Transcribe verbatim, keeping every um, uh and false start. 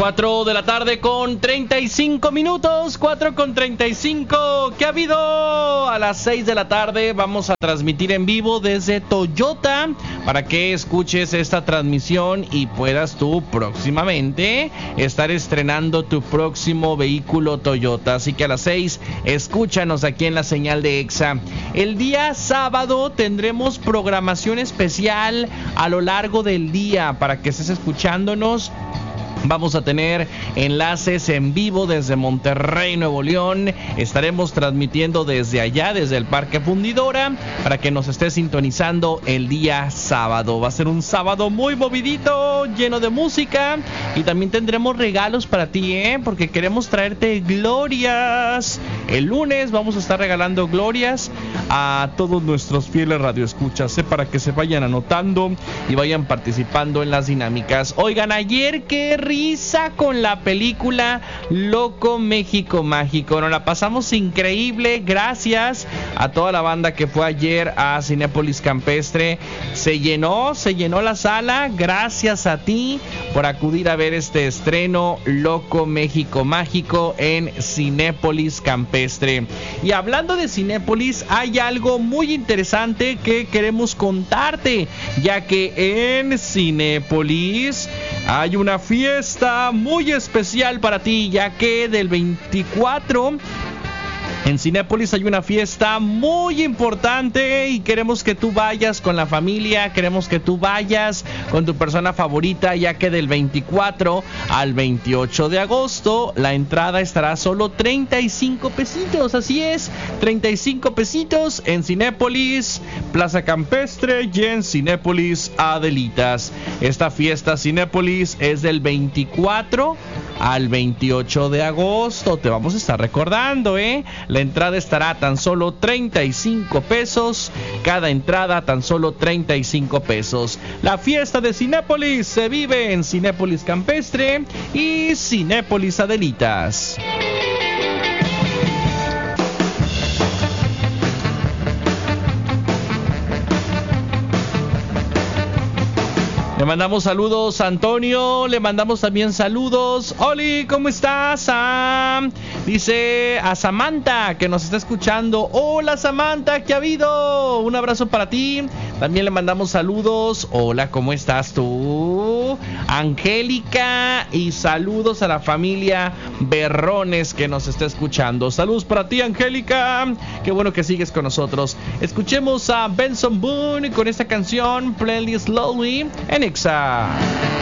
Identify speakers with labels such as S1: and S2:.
S1: cuatro de la tarde con treinta y cinco minutos, cuatro con treinta y cinco. ¿Qué ha habido? A las seis de la tarde vamos a transmitir en vivo desde Toyota para que escuches esta transmisión y puedas tú próximamente estar estrenando tu próximo vehículo Toyota. Así que a las seis, escúchanos aquí en la señal de Exa. El día sábado tendremos programación especial a lo largo del día para que estés escuchándonos. Vamos a tener enlaces en vivo desde Monterrey, Nuevo León. Estaremos transmitiendo desde allá, desde el Parque Fundidora, para que nos estés sintonizando el día sábado. Va a ser un sábado muy movidito, lleno de música. Y también tendremos regalos para ti, ¿eh? Porque queremos traerte glorias. El lunes vamos a estar regalando glorias a todos nuestros fieles radioescuchas, ¿eh? Para que se vayan anotando y vayan participando en las dinámicas. Oigan, ayer qué risa con la película Loco México Mágico. Nos la pasamos increíble. Gracias a toda la banda que fue ayer a Cinépolis Campestre. Se llenó, se llenó la sala. Gracias a ti por acudir a ver este estreno Loco México Mágico en Cinépolis Campestre. Y hablando de Cinépolis, hay algo muy interesante que queremos contarte, ya que en Cinépolis hay una fiesta muy especial para ti, ya que del veinticuatro en Cinépolis hay una fiesta muy importante y queremos que tú vayas con la familia, queremos que tú vayas con tu persona favorita, ya que del veinticuatro al veintiocho de agosto la entrada estará solo treinta y cinco pesitos, así es, treinta y cinco pesitos en Cinépolis Plaza Campestre y en Cinépolis Adelitas. Esta fiesta Cinépolis es del veinticuatro al veintiocho de agosto, te vamos a estar recordando, ¿eh? La entrada estará tan solo treinta y cinco pesos, cada entrada tan solo treinta y cinco pesos. La fiesta de Cinépolis se vive en Cinépolis Campestre y Cinépolis Adelitas. Le mandamos saludos a Antonio, le mandamos también saludos. Oli, ¿cómo estás? Sam? Dice a Samantha que nos está escuchando. Hola Samantha, ¿qué ha habido? Un abrazo para ti. También le mandamos saludos. Hola, ¿cómo estás tú? Angélica, y saludos a la familia Berrones que nos está escuchando. Saludos para ti, Angélica. Qué bueno que sigues con nosotros. Escuchemos a Benson Boone con esta canción Play Slowly en Exa.